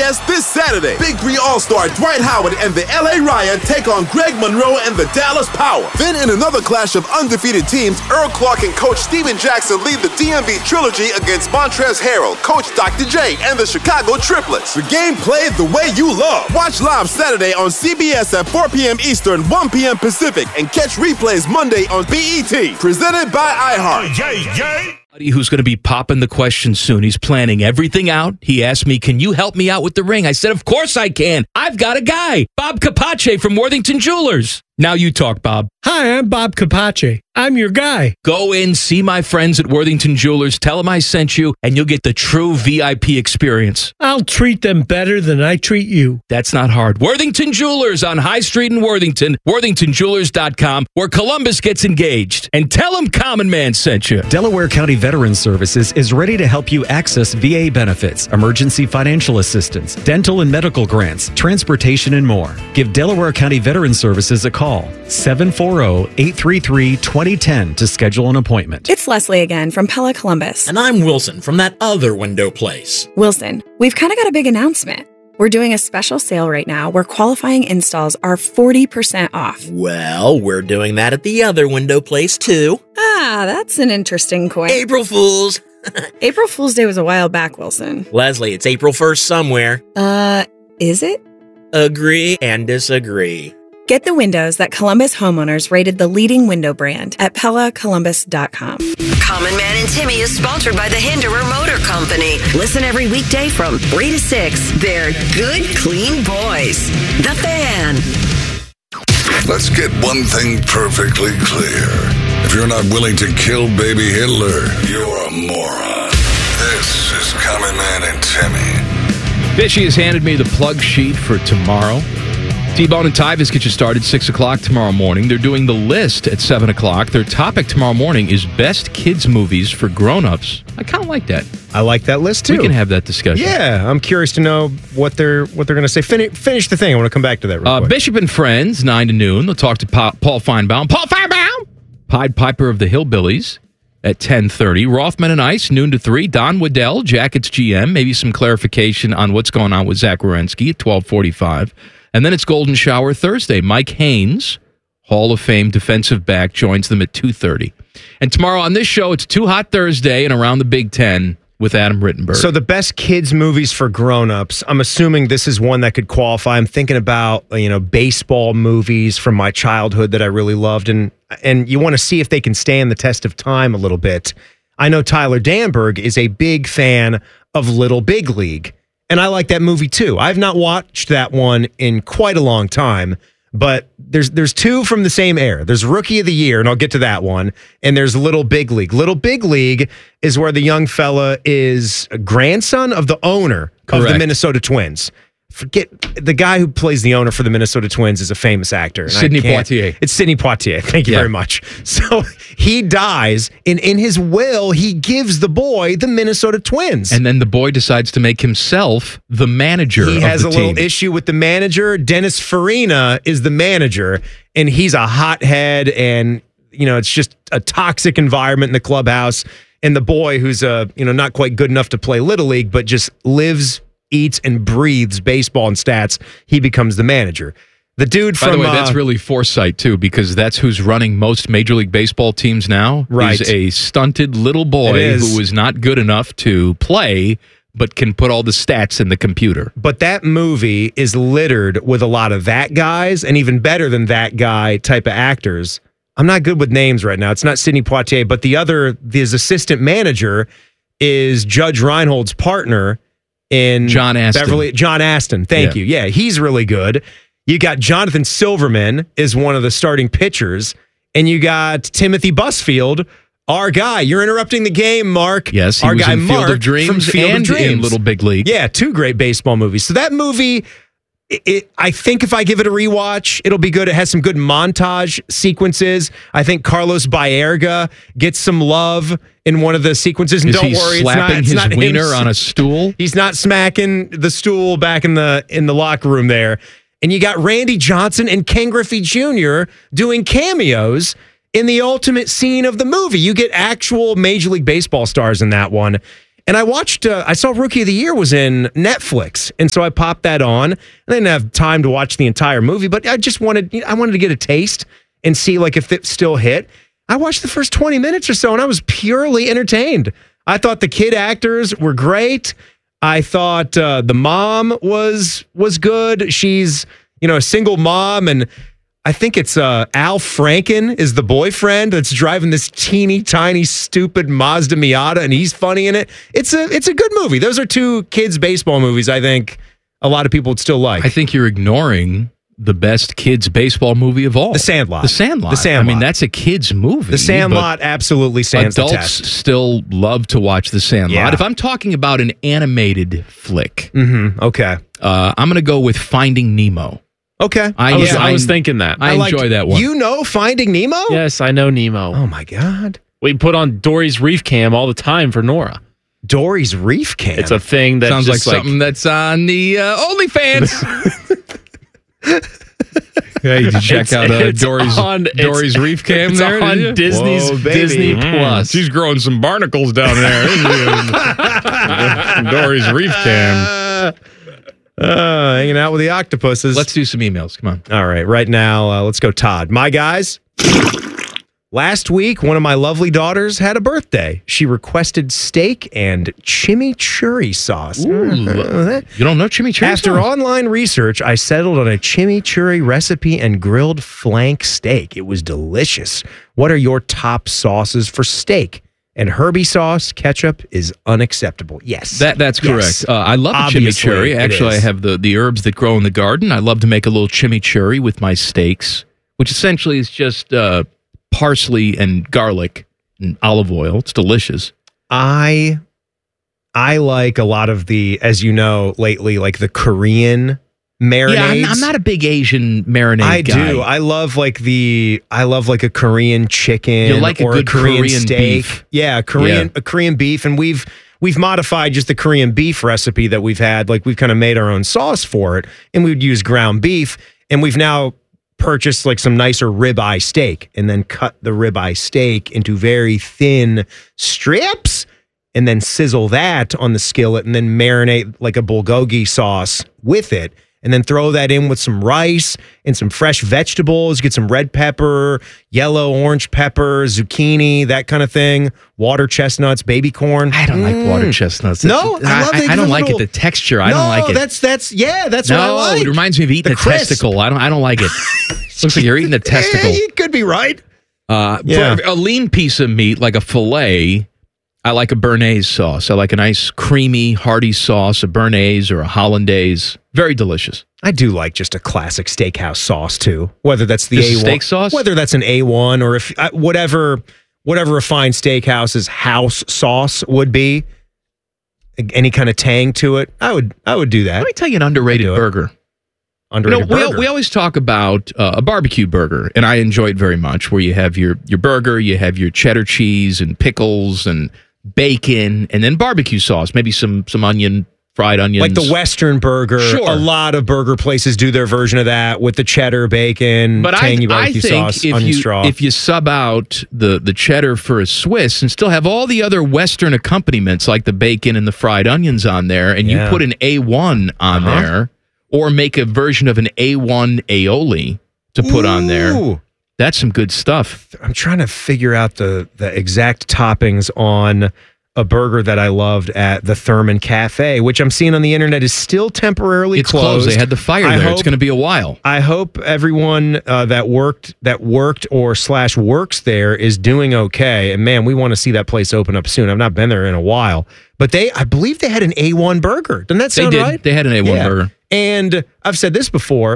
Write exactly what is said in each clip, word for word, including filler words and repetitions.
S this Saturday. Big Three All-Star Dwight Howard and the L A Ryan take on Greg Monroe and the Dallas Power. Then in another clash of undefeated teams, Earl Clark and Coach Steven Jackson lead the D M V Trilogy against Montrezl Harrell, Coach Doctor J, and the Chicago Triplets. The game played the way you love. Watch live Saturday on C B S at four p.m. Eastern, one p.m. Pacific, and catch replays Monday on B E T. Presented by iHeart. Yay, yay. Who's going to be popping the question soon. He's planning everything out. He asked me, can you help me out with the ring? I said, of course I can. I've got a guy, Bob Capace from Worthington Jewelers. Now you talk, Bob. Hi, I'm Bob Capace. I'm your guy. Go in, see my friends at Worthington Jewelers, tell them I sent you, and you'll get the true V I P experience. I'll treat them better than I treat you. That's not hard. Worthington Jewelers on High Street in Worthington, worthington jewelers dot com, where Columbus gets engaged. And tell them Common Man sent you. Delaware County Veterans Services is ready to help you access V A benefits, emergency financial assistance, dental and medical grants, transportation, and more. Give Delaware County Veterans Services a call, seven four zero, eight three three, two zero one zero to schedule an appointment. It's Leslie again from Pella Columbus. And I'm Wilson from that other window place. Wilson, we've kind of got a big announcement. We're doing a special sale right now where qualifying installs are forty percent off. Well, we're doing that at the other window place too. Ah, that's an interesting coin. April Fools. April Fool's Day was a while back, Wilson. Leslie, it's April first somewhere. Uh, is it? Agree and disagree. Get the windows that Columbus homeowners rated the leading window brand at Pella Columbus dot com. Common Man and Timmy is sponsored by the Hinderer Motor Company. Listen every weekday from three to six. They're good, clean boys. The Fan. Let's get one thing perfectly clear. If you're not willing to kill baby Hitler, you're a moron. This is Common Man and Timmy. Fishy has handed me the plug sheet for tomorrow. T-Bone and Tyvis get you started six o'clock tomorrow morning. They're doing the list at seven o'clock. Their topic tomorrow morning is best kids movies for grown-ups. I kind of like that. I like that list, too. We can have that discussion. Yeah, I'm curious to know what they're what they're going to say. Fin- finish the thing. I want to come back to that real uh, quick. Bishop and Friends, nine to noon. They'll talk to pa- Paul Feinbaum. Paul Feinbaum! Pied Piper of the Hillbillies at ten thirty. Rothman and Ice, noon to three. Don Waddell, Jackets G M. Maybe some clarification on what's going on with Zach Wierenski at twelve forty-five. And then it's Golden Shower Thursday. Mike Haynes, Hall of Fame defensive back, joins them at two thirty. And tomorrow on this show, it's Too Hot Thursday and Around the Big Ten with Adam Rittenberg. So the best kids movies for grown-ups, I'm assuming this is one that could qualify. I'm thinking about, you know, baseball movies from my childhood that I really loved. And, and you want to see if they can stand the test of time a little bit. I know Tyler Danberg is a big fan of Little Big League. And I like that movie, too. I've not watched that one in quite a long time, but there's there's two from the same era. There's Rookie of the Year, and I'll get to that one, and there's Little Big League. Little Big League is where the young fella is a grandson of the owner Correct. of the Minnesota Twins. Forget the guy who plays the owner for the Minnesota Twins is a famous actor. Sidney Poitier. It's Sidney Poitier. Thank you Yeah. very much. So he dies, and in his will, he gives the boy the Minnesota Twins. And then the boy decides to make himself the manager He of has the a team. little issue with the manager. Dennis Farina is the manager, and he's a hothead, and you know it's just a toxic environment in the clubhouse. And the boy, who's uh, you know not quite good enough to play Little League, but just lives, eats, and breathes baseball and stats, he becomes the manager. The dude from... By the way, uh, that's really foresight, too, because that's who's running most Major League Baseball teams now. Right. He's a stunted little boy It is. who is not good enough to play, but can put all the stats in the computer. But that movie is littered with a lot of that guys, and even better than that guy type of actors. I'm not good with names right now. It's not Sidney Poitier, but the other, his assistant manager is Judge Reinhold's partner in John Aston. Beverly. John Aston. Thank Yeah. you. Yeah, he's really good. You got Jonathan Silverman is one of the starting pitchers, and you got Timothy Busfield, our guy. You're interrupting the game, Mark. Yes, he our was guy in Field Mark of Dreams from Field and of Dreams. in Little Big League. Yeah, two great baseball movies. So that movie, it, it, I think if I give it a rewatch, it'll be good. It has some good montage sequences. I think Carlos Baerga gets some love in one of the sequences. And Is don't he worry, slapping it's not, it's his not wiener him. on a stool? He's not smacking the stool back in the in the locker room there. And you got Randy Johnson and Ken Griffey Junior doing cameos in the ultimate scene of the movie. You get actual Major League Baseball stars in that one. And I watched, uh, I saw Rookie of the Year was in Netflix. And so I popped that on. I didn't have time to watch the entire movie, but I just wanted, I wanted to get a taste and see like if it still hit. I watched the first twenty minutes or so and I was purely entertained. I thought the kid actors were great. I thought uh, the mom was was good. She's, you know, a single mom, and I think it's uh, Al Franken is the boyfriend that's driving this teeny tiny stupid Mazda Miata, and he's funny in it. It's a it's a good movie. Those are two kids baseball movies I think a lot of people would still like. I think you're ignoring the best kids baseball movie of all. The Sandlot. The Sandlot. The Sandlot. I mean, that's a kids movie. The Sandlot absolutely stands the adults test. still love to watch The Sandlot. Yeah. If I'm talking about an animated flick, Mm-hmm. Okay. uh, I'm going to go with Finding Nemo. Okay. I was, I was thinking that. I, like- enjoy that one. You know Finding Nemo? Yes, I know Nemo. Oh my God. We put on Dory's Reef Cam all the time for Nora. Dory's Reef Cam. It's a thing that Sounds like just like, something that's on the uh, OnlyFans. Yeah, you check It's- out uh, it's Dory's on- it's- Dory's Reef Cam it's there. on did you? Disney's Whoa, baby. Disney Mm, Plus. she's growing some barnacles down there. Dory's Reef Cam. Uh, hanging out with the octopuses. Let's do some emails. Come on. All right, right now, uh, let's go, Todd. My guys, last week, one of my lovely daughters had a birthday. She requested steak and chimichurri sauce. You don't know chimichurri After sauce? online research, I settled on a chimichurri recipe and grilled flank steak. It was delicious. What are your top sauces for steak? And Herbie sauce, ketchup is unacceptable. Yes. That that's Yes. correct. Uh, I love a Obviously, chimichurri. it Actually, I is. have the, the herbs that grow in the garden. I love to make a little chimichurri with my steaks, which essentially is just uh, parsley and garlic and olive oil. It's delicious. I I like a lot of the, as you know, lately, like the Korean marinades. Yeah, I'm, I'm not a big Asian marinade I guy. do. I love like the I love like a Korean chicken You like a or good a Korean, Korean steak. beef. Yeah, Korean Yeah. a Korean beef, and we've we've modified just the Korean beef recipe that we've had. Like we've kind of made our own sauce for it, and we'd use ground beef, and we've now purchased like some nicer ribeye steak, and then cut the ribeye steak into very thin strips, and then sizzle that on the skillet, and then marinate like a bulgogi sauce with it. And then throw that in with some rice and some fresh vegetables. Get some red pepper, yellow, orange pepper, zucchini, that kind of thing. Water chestnuts, baby corn. I don't like water chestnuts. No, It- I love it. I, don't Give it a like little- it. The texture, I no, don't like it. that's that's yeah, that's no, what I like. it reminds me of eating The a crisp. testicle. I don't. I don't like it. Looks like you're eating a testicle. Yeah, you could be right. Uh, Yeah. For a lean piece of meat, like a filet, I like a Béarnaise sauce. I like a nice creamy, hearty sauce, a Béarnaise or a Hollandaise. Very delicious. I do like just a classic steakhouse sauce too. Whether that's the Just a A one steak sauce? whether that's an A one or if uh, whatever whatever a fine steakhouse's house sauce would be, any kind of tang to it, I would I would do that. Let me tell you an underrated do it. burger. Underrated you know, we, burger. we always talk about uh, a barbecue burger, and I enjoy it very much, where you have your, your burger, you have your cheddar cheese and pickles and bacon, and then barbecue sauce, maybe some some onion, fried onions. Like the Western burger. Sure. A lot of burger places do their version of that with the cheddar, bacon, But I, tangy I barbecue think sauce, if onion you straw. if you sub out the the cheddar for a Swiss and still have all the other Western accompaniments like the bacon and the fried onions on there, and Yeah. you put an A one on Uh-huh. there, or make a version of an A one aioli to put on there, Ooh. that's some good stuff. I'm trying to figure out the the exact toppings on a burger that I loved at the Thurman Cafe, which I'm seeing on the internet is still temporarily It's closed. closed. They had the fire I there. hope- it's going to be a while. I hope everyone uh, that worked that worked or slash works there is doing okay. And man, we want to see that place open up soon. I've not been there in a while, but they I believe they had an A one burger. Doesn't that They sound did. right? They had an A one Yeah. burger. And I've said this before.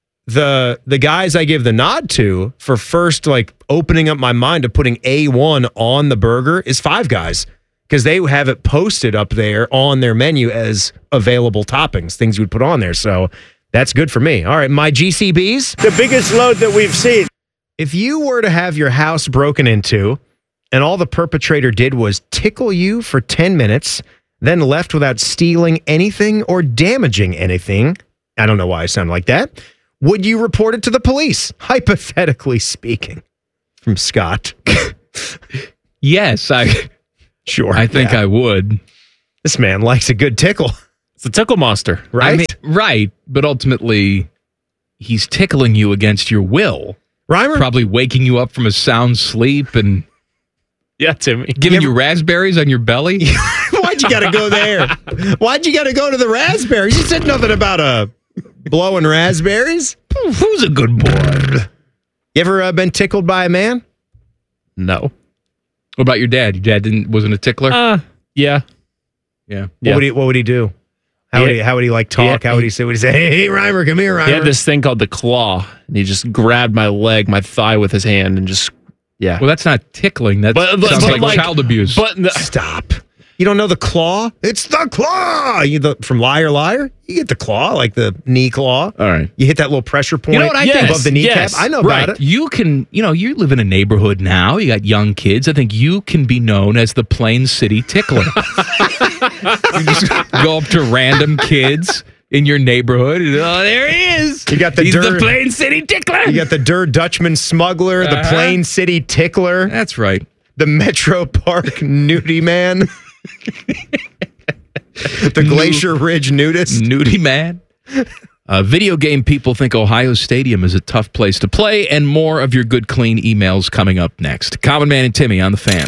The the guys I give the nod to for first like opening up my mind to putting A one on the burger is Five Guys, because they have it posted up there on their menu as available toppings, things you would put on there. So that's good for me. All right, my G C Bs. The biggest load that we've seen. If you were to have your house broken into and all the perpetrator did was tickle you for ten minutes, then left without stealing anything or damaging anything, I don't know why I sound like that, would you report it to the police? Hypothetically speaking. From Scott. Yes, I Sure. I think yeah. I would. This man likes a good tickle. It's a tickle monster. Right? I mean, right, but ultimately, he's tickling you against your will. Reimer? Probably waking you up from a sound sleep and yeah, Timmy. giving you, you raspberries on your belly. Why'd you got to go there? Why'd you got to go to the raspberries? You said nothing about uh, blowing raspberries. Who's a good boy? You ever uh, been tickled by a man? No. What about your dad? Your dad didn't wasn't a tickler? Uh, yeah. Yeah. What yeah. would he What would he do? How He would had- he How would he like talk? he- How would he say? Would he say, "Hey, hey, Reimer, come here, Reimer"? He had this thing called the claw, and he just grabbed my leg, my thigh with his hand, and just yeah. Well, that's not tickling. That But- but- sounds but like, like- child abuse. But the, Stop. You don't know the claw? It's the claw. You the from Liar Liar. You get the claw, like the knee claw. All right. You hit that little pressure point. You know what I think? above the kneecap. yes, I know Right. about it. You can, you know, you live in a neighborhood now. You got young kids. I think you can be known as the Plain City Tickler. You just go up to random kids in your neighborhood. And, oh, there he is. You got the He's dirt- the Plain City Tickler. You got the Der Dutchman Smuggler, the Uh-huh. Plain City Tickler, That's right. the Metro Park Nudie Man, the Glacier Ridge Nudist. Nudie man. Uh, video game people think Ohio Stadium is a tough place to play, and more of your good, clean emails coming up next. Common Man and Timmy on the Fan.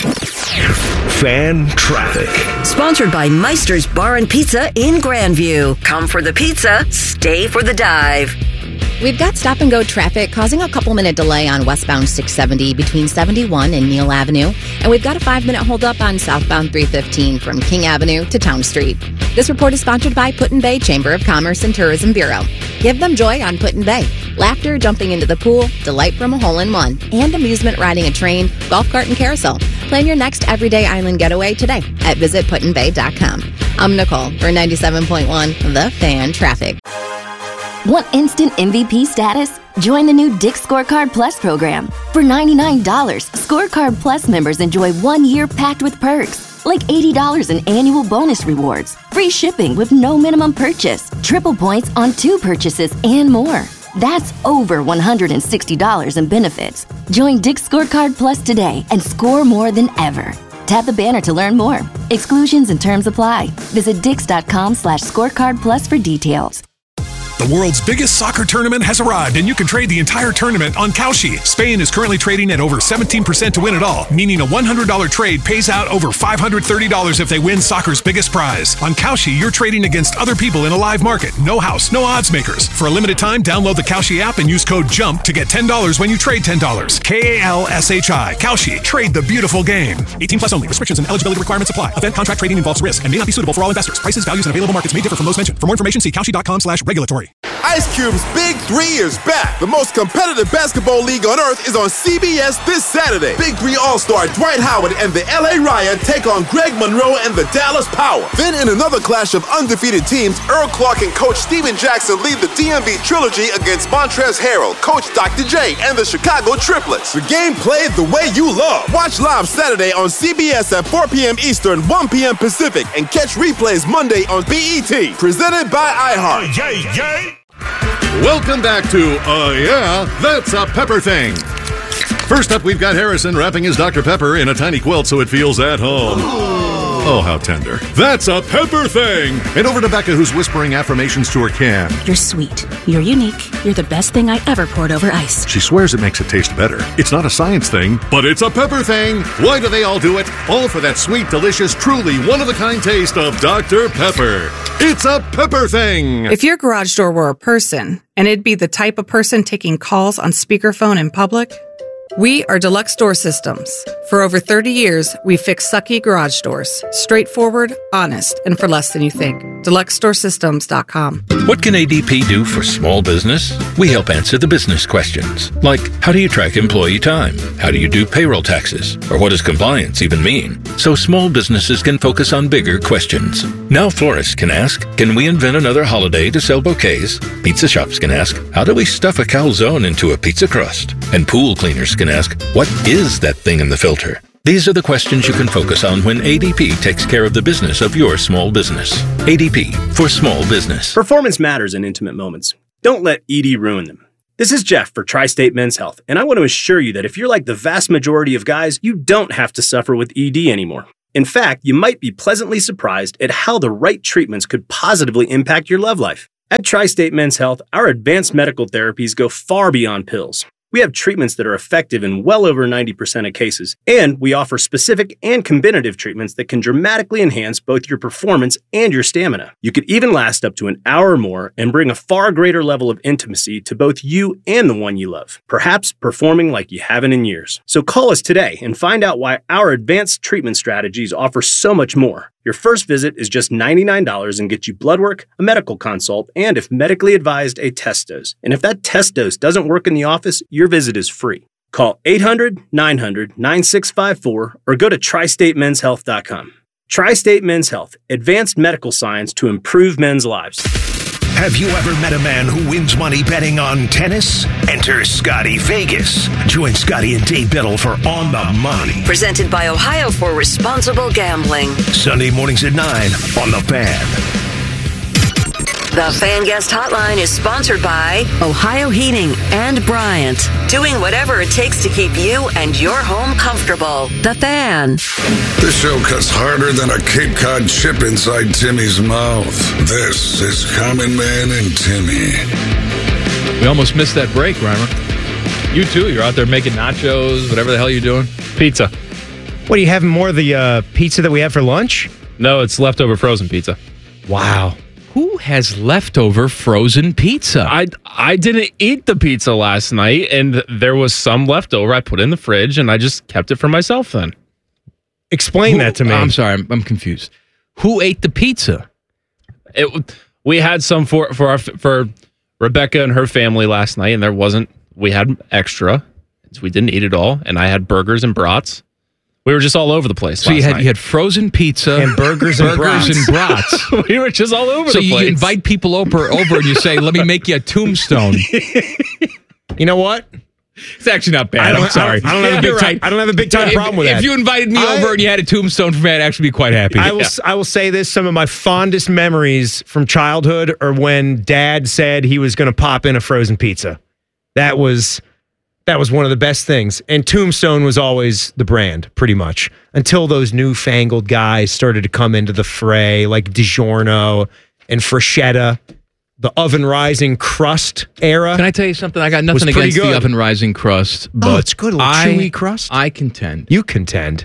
Fan traffic. Sponsored by Meister's Bar and Pizza in Grandview. Come for the pizza, stay for the dive. We've got stop-and-go traffic causing a couple-minute delay on westbound six seventy between seventy-one and Neal Avenue. And we've got a five-minute holdup on southbound three fifteen from King Avenue to Town Street. This report is sponsored by Put-in-Bay Chamber of Commerce and Tourism Bureau. Give them joy on Put-in-Bay. Laughter jumping into the pool, delight from a hole-in-one, and amusement riding a train, golf cart, and carousel. Plan your next everyday island getaway today at visit put in bay dot com. I'm Nicole for ninety-seven point one The Fan Traffic. Want instant M V P status? Join the new Dick's Scorecard Plus program. For ninety-nine dollars, Scorecard Plus members enjoy one year packed with perks, like eighty dollars in annual bonus rewards, free shipping with no minimum purchase, triple points on two purchases, and more. That's over one hundred sixty dollars in benefits. Join Dick's Scorecard Plus today and score more than ever. Tap the banner to learn more. Exclusions and terms apply. Visit dix.com slash scorecard plus for details. The world's biggest soccer tournament has arrived, and you can trade the entire tournament on Kalshi. Spain is currently trading at over seventeen percent to win it all, meaning a one hundred dollars trade pays out over five hundred thirty dollars if they win soccer's biggest prize. On Kalshi, you're trading against other people in a live market. No house, no odds makers. For a limited time, download the Kalshi app and use code JUMP to get ten dollars when you trade ten dollars. K A L S H I. Kalshi. Trade the beautiful game. eighteen plus only. Restrictions and eligibility requirements apply. Event contract trading involves risk and may not be suitable for all investors. Prices, values, and available markets may differ from those mentioned. For more information, see Kalshi.com slash regulatory. Ice Cube's Big Three is back. The most competitive basketball league on earth is on C B S this Saturday. Big Three All-Star Dwight Howard and the L A Ryan take on Greg Monroe and the Dallas Power. Then in another clash of undefeated teams, Earl Clark and Coach Steven Jackson lead the D M V Trilogy against Montrezl Harrell, Coach Doctor J, and the Chicago Triplets. The game played the way you love. Watch live Saturday on C B S at four p.m. Eastern, one p.m. Pacific, and catch replays Monday on B E T. Presented by iHeart. Yay, yay! Welcome back to Uh Yeah, That's a Pepper Thing. First up, we've got Harrison wrapping his Doctor Pepper in a tiny quilt so it feels at home. Oh, how tender. That's a Pepper Thing. And over to Becca, who's whispering affirmations to her can. You're sweet. You're unique. You're the best thing I ever poured over ice. She swears it makes it taste better. It's not a science thing, but it's a pepper thing. Why do they all do it? All for that sweet, delicious, truly one-of-a-kind taste of Doctor Pepper. It's a pepper thing. If your garage door were a person, and it'd be the type of person taking calls on speakerphone in public, we are Deluxe Door Systems. For over thirty years, we fix sucky garage doors. Straightforward, honest, and for less than you think. Deluxe Door Systems dot com. What can A D P do for small business? We help answer the business questions, like how do you track employee time? How do you do payroll taxes? Or what does compliance even mean? So small businesses can focus on bigger questions. Now florists can ask, can we invent another holiday to sell bouquets? Pizza shops can ask, how do we stuff a calzone into a pizza crust? And pool cleaners can ask, what is that thing in the filter? These are the questions you can focus on when A D P takes care of the business of your small business. A D P, for small business. Performance matters in intimate moments. Don't let E D ruin them. This is Jeff for Tri-State Men's Health, and I want to assure you that if you're like the vast majority of guys, you don't have to suffer with E D anymore. In fact, you might be pleasantly surprised at how the right treatments could positively impact your love life. At Tri-State Men's Health, our advanced medical therapies go far beyond pills. We have treatments that are effective in well over ninety percent of cases, and we offer specific and combinative treatments that can dramatically enhance both your performance and your stamina. You could even last up to an hour or more and bring a far greater level of intimacy to both you and the one you love, perhaps performing like you haven't in years. So call us today and find out why our advanced treatment strategies offer so much more. Your first visit is just ninety-nine dollars and gets you blood work, a medical consult, and if medically advised, a test dose. And if that test dose doesn't work in the office, your visit is free. Call eight hundred, nine hundred, nine six five four or go to tri state men's health dot com. Tri-State Men's Health, advanced medical science to improve men's lives. Have you ever met a man who wins money betting on tennis? Enter Scotty Vegas. Join Scotty and Dave Biddle for On the Money. Presented by Ohio for Responsible Gambling. Sunday mornings at nine on The Fan. The Fan Guest Hotline is sponsored by Ohio Heating and Bryant. Doing whatever it takes to keep you and your home comfortable. The Fan. This show cuts harder than a Cape Cod chip inside Timmy's mouth. This is Common Man and Timmy. We almost missed that break, Reimer. You too. You're out there making nachos, whatever the hell you're doing. Pizza. What, are you having more of the uh, pizza that we had for lunch? No, it's leftover frozen pizza. Wow. Who has leftover frozen pizza? I I didn't eat the pizza last night, and there was some leftover. I put it in the fridge, and I just kept it for myself then. Explain Who, that to me. I'm sorry, I'm, I'm confused. Who ate the pizza? It we had some for for our, for Rebecca and her family last night, and there wasn't. We had extra, so we didn't eat it all. And I had burgers and brats. We were just all over the place. So last you had night. you had frozen pizza and burgers and burgers brats. and brats. We were just all over so the you place. invite people over over and you say, "Let me make you a tombstone." You know what? It's actually not bad. I don't, I'm sorry. I don't, I don't have a big time. I don't have a big time if, problem with if that. If you invited me I, over and you had a tombstone for me, I'd actually be quite happy. I will. Yeah. I will say this: some of my fondest memories from childhood are when Dad said he was going to pop in a frozen pizza. That was. That was one of the best things. And Tombstone was always the brand, pretty much, until those newfangled guys started to come into the fray, like DiGiorno and Freshetta, the oven rising crust era. Can I tell you something? I got nothing against good. the oven rising crust, but oh, it's good, a little I, chewy crust. I contend. You contend.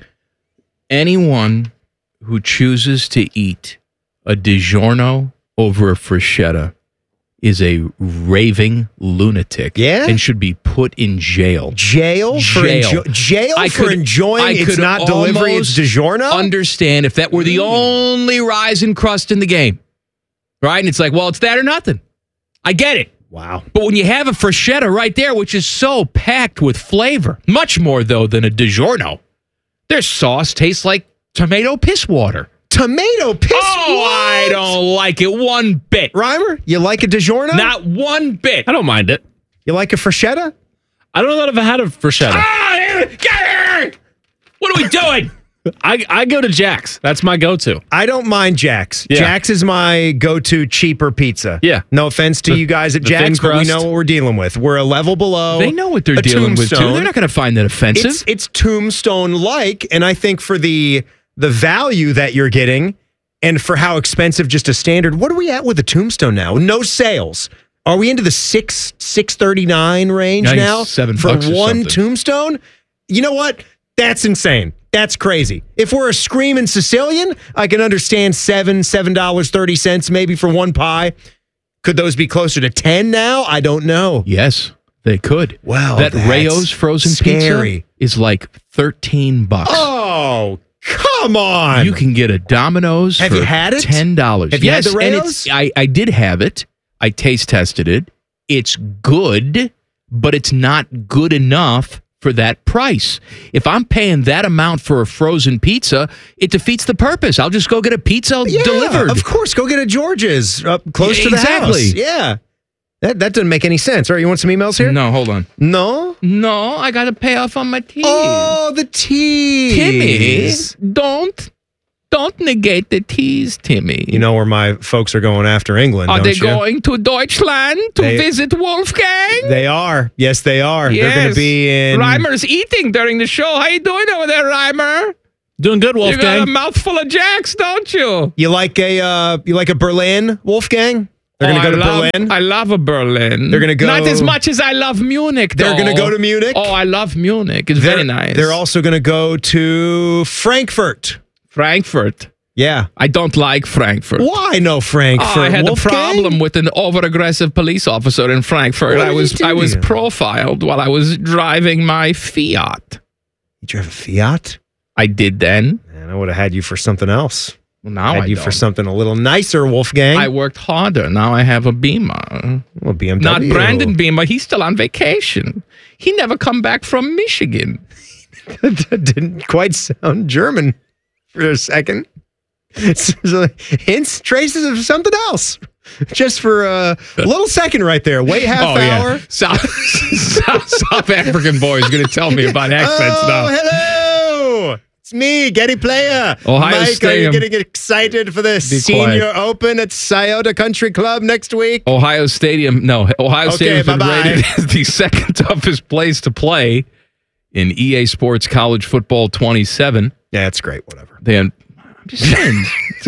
Anyone who chooses to eat a DiGiorno over a Freshetta is a raving lunatic. Yeah? And should be put in jail. Jail? For Jail. enjo- jail I for could- enjoying I it's could not delivery, it's almost DiGiorno? Understand if that were the only rising crust in the game. Right? And it's like, well, it's that or nothing. I get it. Wow. But when you have a Freshetta right there, which is so packed with flavor, much more, though, than a DiGiorno, their sauce tastes like tomato piss water. Tomato piss Oh, what? I don't like it one bit. Reimer, you like a DiGiorno? Not one bit. I don't mind it. You like a Freshetta? I don't know that I've had a Freshetta. Ah, get here! What are we doing? I, I go to Jack's. That's my go-to. I don't mind Jack's. Yeah. Jack's is my go-to cheaper pizza. Yeah. No offense to The- you guys at the thin Jack's, but we crust. know what we're dealing with. We're a level below. They know what they're a dealing with, too. Tombstone. They're not going to find that offensive. It's, it's Tombstone-like, and I think for the the value that you're getting and for how expensive just a standard, what are we at with the Tombstone now? No sales. Are we into the six six thirty nine range I think now seven for bucks or one something. Tombstone? You know what? That's insane. That's crazy. If we're a screaming Sicilian, I can understand seven seven dollars thirty cents maybe for one pie. Could those be closer to ten now? I don't know. Yes, they could. Wow, that that's Rayo's frozen scary. pizza is like thirteen bucks. Oh, come on! You can get a Domino's Have for you had it? ten dollars. Have you had yes, the and Rayo's? it's, I, I did have it. I taste tested it. It's good, but it's not good enough for that price. If I'm paying that amount for a frozen pizza, it defeats the purpose. I'll just go get a pizza Yeah, delivered. Of course, go get a George's up close Yeah, to the exactly. house. Yeah. That that doesn't make any sense. All right, you want some emails here? No, hold on. No? No, I got to pay off on my teas. Oh, the teas. Timmy, don't, don't negate the teas, Timmy. You know where my folks are going after England, Are don't they you? going to Deutschland to They- visit Wolfgang? They are. Yes, they are. They're going to Yes. be in... Reimer's eating during the show. How you doing over there, Reimer? Doing good, You got a Wolfgang. mouthful of Jacks, don't you? You like a uh, you like a Berlin, Wolfgang? They're going Oh, to go I to love, Berlin. I love a Berlin. They're gonna go- Not as much as I love Munich, though. They're going to go to Munich. Oh, I love Munich. It's they're, very nice. They're also going to go to Frankfurt. Frankfurt. Yeah. I don't like Frankfurt. Why no Frankfurt? Oh, I had Wolfgang? a problem with an over-aggressive police officer in Frankfurt. What I did was he do I to was you? profiled while I was driving my Fiat. You drive a Fiat? I did then. Man, I would have had you for something else. Well, now had I you don't. for something a little nicer, Wolfgang. I worked harder. Now I have a Beamer. Well, B M W. Not Brandon Beamer. He's still on vacation. He never come back from Michigan. That didn't quite sound German for a second. It's like hints, traces of something else. Just for a little second right there. Wait half oh, hour. Yeah. South, South, South African boy is going to tell me about accents oh, now. hello. It's me, Getty Player. Ohio Mike, Stadium. are you getting excited for the Be Senior quiet. Open at Scioto Country Club next week? Ohio Stadium, no, Ohio Okay, Stadium has been bye-bye. rated as the second toughest place to play in E A Sports College Football twenty-seven. Yeah, that's great. Whatever. They had, I'm just saying.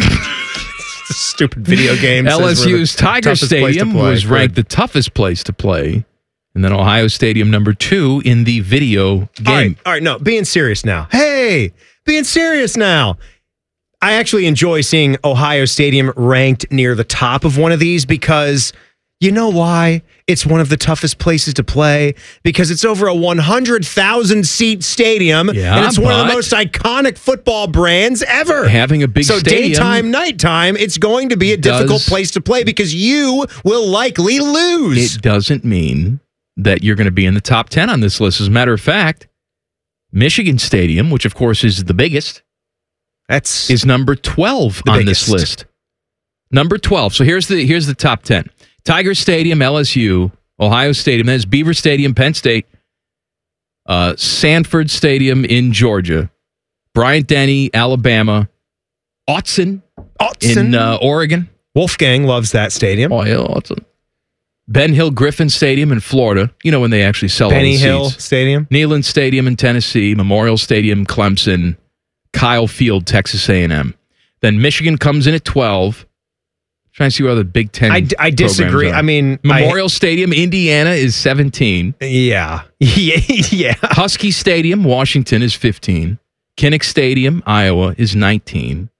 Stupid video game. L S U's Tiger Stadium was ranked the toughest place to play. And then Ohio Stadium number two in the video game. All right, all right, no, being serious now. Hey, being serious now. I actually enjoy seeing Ohio Stadium ranked near the top of one of these because you know why? It's one of the toughest places to play because it's over a one hundred thousand seat stadium Yeah, and it's one of the but- most iconic football brands ever. Having a big so stadium daytime, nighttime, it's going to be a difficult does- place to play because you will likely lose. It doesn't mean that you're going to be in the top ten on this list. As a matter of fact, Michigan Stadium, which of course is the biggest, That's is number twelve The on biggest. this list. Number twelve. So here's the here's the top ten. Tiger Stadium, L S U, Ohio Stadium, there's Beaver Stadium, Penn State, uh, Sanford Stadium in Georgia, Bryant-Denny, Alabama, Autzen, Autzen. in uh, Oregon. Wolfgang loves that stadium. Oh, yeah, Autzen. Ben Hill Griffin Stadium in Florida. You know when they actually sell Benny all the Hill seats. Stadium. Neyland Stadium in Tennessee, Memorial Stadium, Clemson, Kyle Field, Texas A and M. Then Michigan comes in at twelve. Trying to see where the Big Ten. I, I disagree. programs are. I mean, Memorial Stadium, Indiana is seventeen. I, yeah, yeah, yeah. Husky Stadium, Washington is fifteen. Kinnick Stadium, Iowa is nineteen.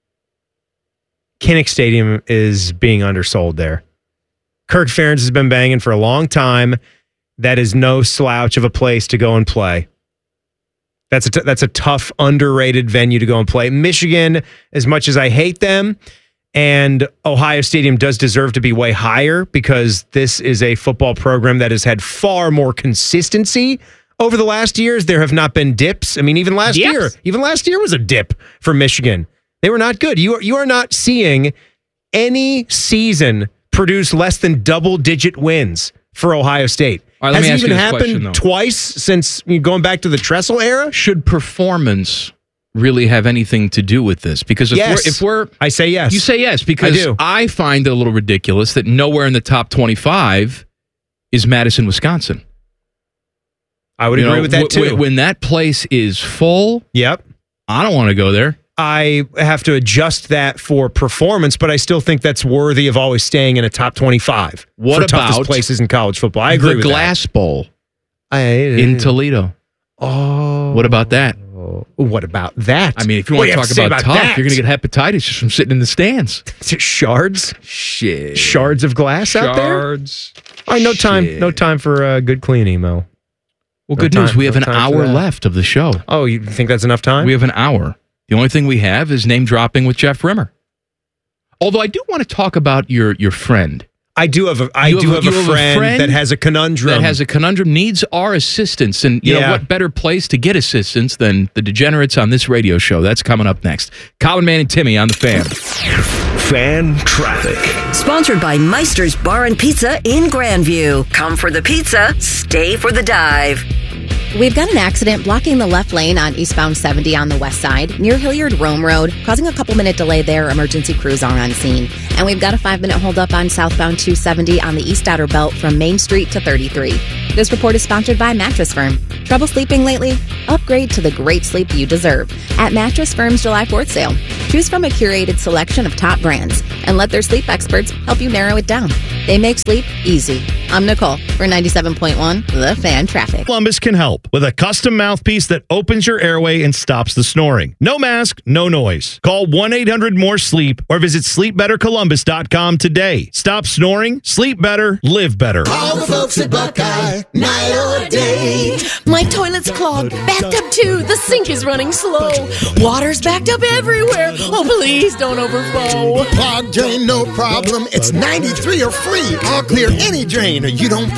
Kinnick Stadium is being undersold there. Kirk Ferentz has been banging for a long time. That is no slouch of a place to go and play. That's a t- that's a tough, underrated venue to go and play. Michigan, as much as I hate them, and Ohio Stadium does deserve to be way higher because this is a football program that has had far more consistency over the last years. There have not been dips. I mean, even last Dips? year, even last year was a dip for Michigan. They were not good. You are, you are not seeing any season produce less than double-digit wins for Ohio State. All right, let Has me it ask you even this happened question, though. twice since you know, going back to the Tressel era? Should performance really have anything to do with this? Because if Yes. we're, if we're, I say yes. you say yes because I do. I find it a little ridiculous that nowhere in the top twenty-five is Madison, Wisconsin. I would You agree know, with that w- too. w- When that place is full, yep. I don't want to go there. I have to adjust that for performance, but I still think that's worthy of always staying in a top twenty-five. What for toughest about places in college football? I agree the with Glass Bowl that. I, in Toledo. Oh, What about that? what about that? I mean, if you What want do to have talk say about, tough, that? you're going to get hepatitis just from sitting in the stands. shards, Shit, shards of glass out there. Shards. All right, no time, Shit. no time for uh, good clean email. Well, No good time- news. We have no an time for hour that. left of the show. Oh, you think that's enough time? We have an hour. The only thing we have is name dropping with Jeff Rimmer. Although I do want to talk about your your friend. I do have a I You do have- have, you a, have a friend friend that has a conundrum. That has a conundrum, needs our assistance. And you know Yeah. what better place to get assistance than the degenerates on this radio show? That's coming up next. Colin Man and Timmy on the Fan. Fan traffic. Sponsored by Meister's Bar and Pizza in Grandview. Come for the pizza, stay for the dive. We've got an accident blocking the left lane on eastbound seventy on the west side near Hilliard Rome Road, causing a couple minute delay there. Emergency crews are on scene. And we've got a five minute holdup on southbound two seventy on the east outer belt from Main Street to thirty-three. This report is sponsored by Mattress Firm. Trouble sleeping lately? Upgrade to the great sleep you deserve at Mattress Firm's July fourth sale. Choose from a curated selection of top brands and let their sleep experts help you narrow it down. They make sleep easy. I'm Nicole for ninety-seven point one The Fan Traffic. Columbus can help with a custom mouthpiece that opens your airway and stops the snoring. No mask, no noise. Call one eight hundred more sleep or visit sleep better columbus dot com today. Stop snoring, sleep better, live better. All the folks at Buckeye, night or day. My toilet's clogged, backed up too. The sink is running slow. Water's backed up everywhere. Oh, please don't overflow. Clogged drain, no problem. It's ninety-three or free. I'll clear any drain or you don't